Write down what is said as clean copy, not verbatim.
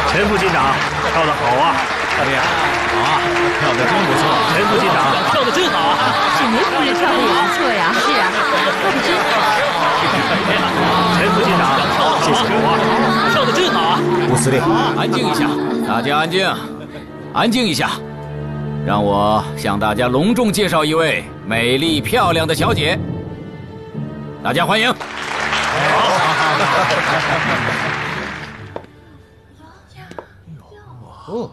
陈副警长跳得好啊！大爷， 好啊，跳得真不错。 陈副警长跳得真好啊！ 是梅同志跳得也不错呀。是啊，跳得真好。 陈副警长，谢谢我啊！ 跳得真好啊！ 吴司令， 安静一下，大家安静，安静一下。让我向大家隆重介绍一位美丽漂亮的小姐，大家欢迎。 哦。